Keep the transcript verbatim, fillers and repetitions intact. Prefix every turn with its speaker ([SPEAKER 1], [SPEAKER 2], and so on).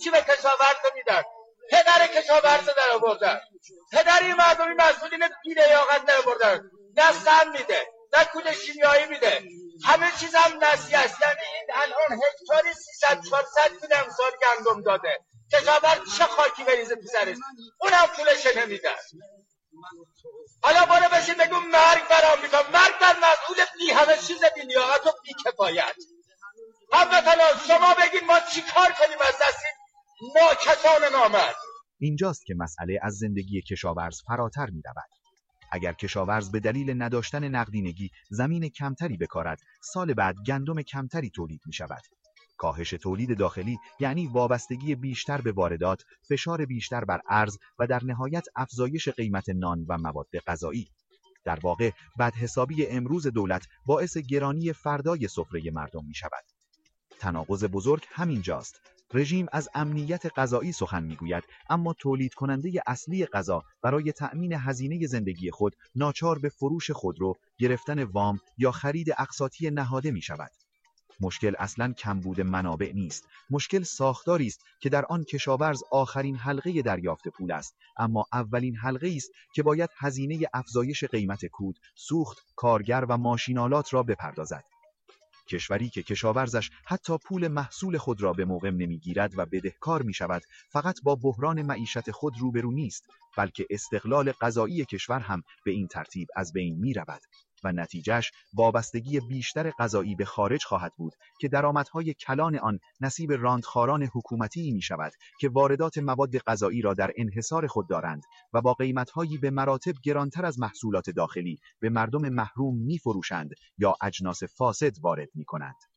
[SPEAKER 1] هیچی به کشاورز نمیدن. پدر کشاورز در آوردن، پدری مردمی مسئولین بی‌لیاقت در آوردن. نه سم میده، نه کود شیمیایی میده، همه چیز هم نسی است. یعنی این الان هکتاری سیصد چهارصد کیلو امسال گندم داده، کشاورز چه خاکی بریزه تو سرش؟ اونم پولش نمیدن. حالا بالا بشین بگو مرگ بر آمریکا، مرگ بر مسئول بی همه چیز بی‌لیاقت و بی‌کفایت. هموطنان شما بگید ما چی کار کنیم از دست این ناکسان نامرد؟
[SPEAKER 2] اینجاست که مسئله از زندگی کشاورز فراتر می رود. اگر کشاورز به دلیل نداشتن نقدینگی زمین کمتری بکارد، سال بعد گندم کمتری تولید می شود. کاهش تولید داخلی یعنی وابستگی بیشتر به واردات، فشار بیشتر بر ارز و در نهایت افزایش قیمت نان و مواد غذایی. در واقع بدحسابی امروز دولت باعث گرانی فردای سفره مردم می شود. تناقض بزرگ همینجاست. رژیم از امنیت غذایی سخن میگوید، اما تولید کننده اصلی غذا برای تأمین هزینه زندگی خود ناچار به فروش خودرو، گرفتن وام یا خرید اقساطی نهاده می شود. مشکل اصلاً کمبود منابع نیست. مشکل ساختاری است که در آن کشاورز آخرین حلقه دریافت پول است، اما اولین حلقه است که باید هزینه افزایش قیمت کود، سوخت، کارگر و ماشینالات را بپردازد. کشوری که کشاورزش حتی پول محصول خود را به موقع نمیگیرد و بدهکار می شود، فقط با بحران معیشت خود روبرو نیست، بلکه استقلال غذایی کشور هم به این ترتیب از بین می رود و نتیجهش وابستگی بیشتر غذایی به خارج خواهد بود که درآمدهای کلان آن نصیب راندخاران حکومتی می شود که واردات مواد غذایی را در انحصار خود دارند و با قیمتهایی به مراتب گرانتر از محصولات داخلی به مردم محروم می فروشند یا اجناس فاسد وارد می کنند.